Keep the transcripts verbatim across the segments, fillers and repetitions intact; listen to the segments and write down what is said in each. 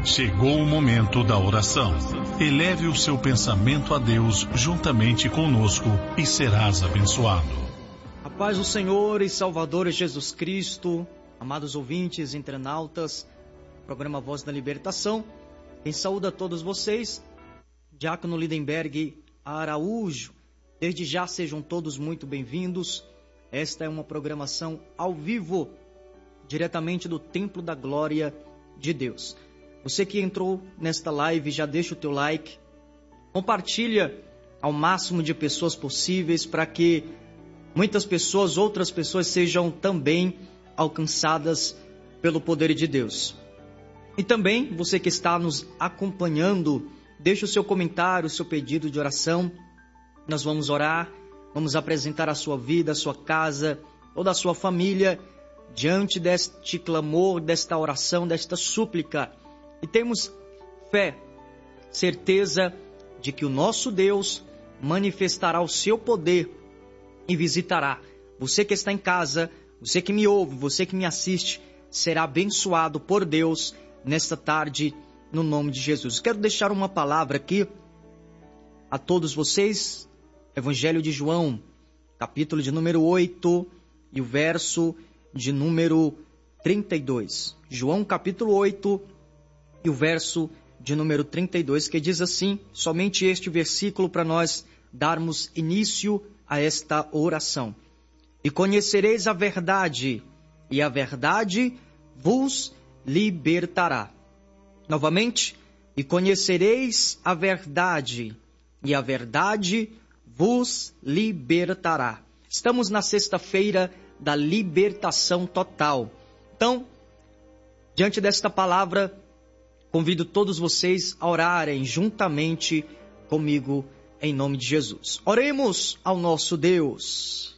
Chegou o momento da oração. Eleve o seu pensamento a Deus juntamente conosco e serás abençoado. A paz do Senhor e Salvador Jesus Cristo, amados ouvintes, internautas, programa Voz da Libertação. Quem saúda todos vocês, Diácono Lindenberg Araújo. Desde já sejam todos muito bem-vindos. Esta é uma programação ao vivo, diretamente do Templo da Glória de Deus. Você que entrou nesta live, já deixa o teu like, compartilha ao máximo de pessoas possíveis para que muitas pessoas, outras pessoas sejam também alcançadas pelo poder de Deus. E também você que está nos acompanhando, deixa o seu comentário, o seu pedido de oração. Nós vamos orar, vamos apresentar a sua vida, a sua casa, toda a sua família diante deste clamor, desta oração, desta súplica. E temos fé, certeza de que o nosso Deus manifestará o seu poder e visitará. Você que está em casa, você que me ouve, você que me assiste, será abençoado por Deus nesta tarde, no nome de Jesus. Quero deixar uma palavra aqui a todos vocês. Evangelho de João, capítulo de número oito e o verso de número trinta e dois. João, capítulo oito e o verso de número trinta e dois, que diz assim, somente este versículo para nós darmos início a esta oração. E conhecereis a verdade, e a verdade vos libertará. Novamente, e conhecereis a verdade, e a verdade vos libertará. Estamos na sexta-feira da libertação total. Então, diante desta palavra, convido todos vocês a orarem juntamente comigo em nome de Jesus. Oremos ao nosso Deus.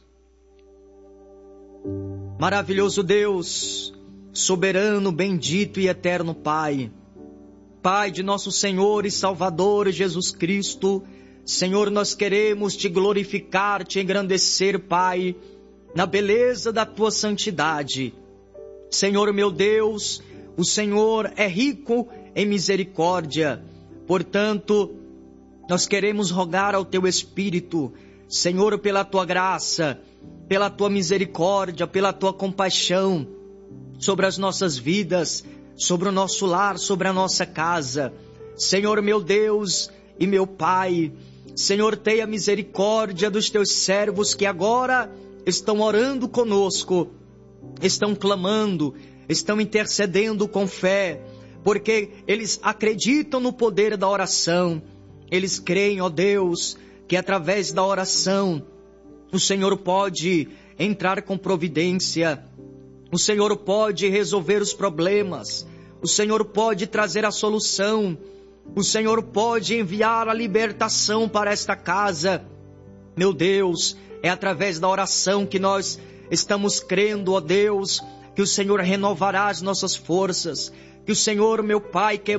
Maravilhoso Deus, soberano, bendito e eterno Pai. Pai de nosso Senhor e Salvador Jesus Cristo, Senhor, nós queremos te glorificar, te engrandecer, Pai, na beleza da tua santidade. Senhor meu Deus, o Senhor é rico em misericórdia. Portanto, nós queremos rogar ao teu Espírito, Senhor, pela tua graça, pela tua misericórdia, pela tua compaixão sobre as nossas vidas, sobre o nosso lar, sobre a nossa casa. Senhor meu Deus e meu Pai, Senhor, tenha misericórdia dos teus servos que agora estão orando conosco, estão clamando, estão intercedendo com fé, porque eles acreditam no poder da oração. Eles creem, ó Deus, que através da oração o Senhor pode entrar com providência, o Senhor pode resolver os problemas, o Senhor pode trazer a solução, o Senhor pode enviar a libertação para esta casa. Meu Deus, é através da oração que nós estamos crendo, ó Deus, que o Senhor renovará as nossas forças, que o Senhor, meu Pai,